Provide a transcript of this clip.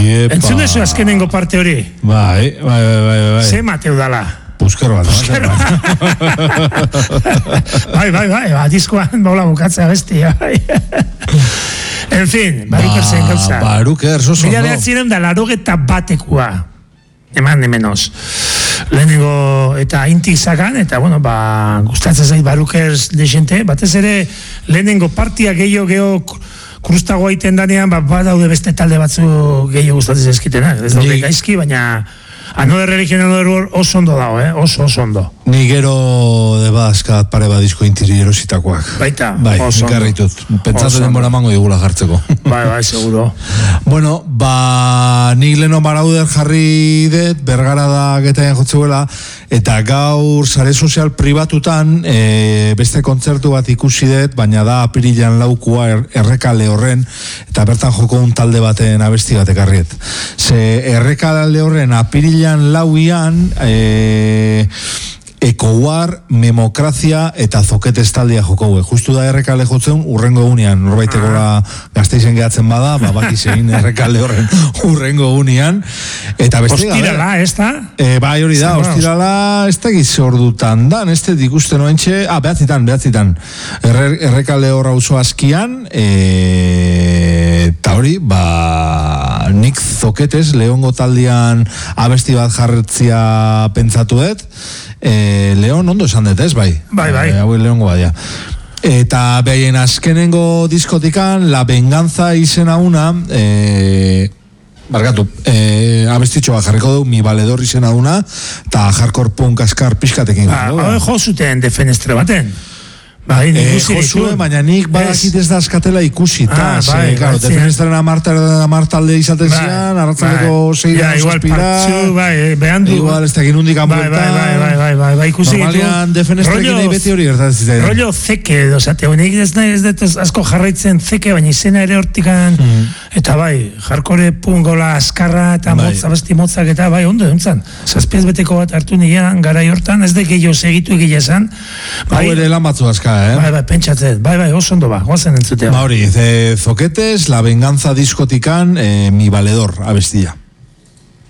Entzun dezu azkenengo parte hori? Bai. Ze Mateu dala? Puskero Bai, diskoan baula bukatzea bestia, bai. En fin, Baruker zen gauza. Baruker, zozo. Mila behatziren da 81 eman menos. Lehenengo eta intik zakan, eta bueno, gustatzen zait Barukers desente, batez ere lehenengo partia gehiago krustagoa iten danean, badaude beste talde batzu gehiago gustatzen zaizkitenak. Ez daude gaizki, baina Another Religion, Another oso ondo dago, oso ondo. Ni gero de bazkat pare badizko intiri erositakoak. Baita, oso ondo. Garritut. Pentsatzen denbora mango digula jartzeko. Bai, seguro. Bueno, nik leno Marauder jarri dut, Bergara da getaien jotzeguela, eta gaur sare sozial pribatutan beste kontzertu bat ikusi dut, baina da apirilan laukua Errekale horren, eta bertan joko un talde baten abesti bat ekarriet. Ze Errekale horren apirilan lauian Ekowar, Memokrazia eta Zoketes taldea jokoue. Justu da Errekale jotzen urrengo egunean, norbaitekora Gasteizen gehatzen bada, bakizein Errekale horren urrengo egunean. Eta beste Ostirala, ez da? Bai, hori da, ostirala ez da gizordutan dan, ez da ikusten oentxe, behatzitan. Errekale horra oso askian, eta hori, nik Zoketes, Leongo taldean abesti bat jarretzia pentsatu dut, Leon ondo esan dut, ez, bai? Bai. Hau Leongo badia. Eta behaien azkenengo diskotikan, La Venganza izena una, abestitxoa jarriko du, Mi Valedor izena una, eta hardcore punk askar pixkatekin. Jo zuten defenestre baten. Josue, baina nik badakit ez da askatela ikusita. Defenestraren amartalde izaten zian, arratzaleko 6 zazpira. Behandu. Igual, ez da ginundik ambueltan. Bai, ikusi gitu. Normalian defenestrekin nahi beti hori gertatzen zitzen. Rollo zeke, nik ez dut asko jarraitzen zeke, baina izena ere hortikan, eta bai, jarkore pungola askarra eta abesti motzak eta bai, ondo duntzan. Zazpiaz beteko bat hartu nian, garai hortan, ez da gehiago segitu egia esan. Hau ere lan batzu aska, Bai, pentsatzen, bai, oso ondo goazen entzutea. Zoketes, La Venganza diskotikan, Mi Valedor abestia.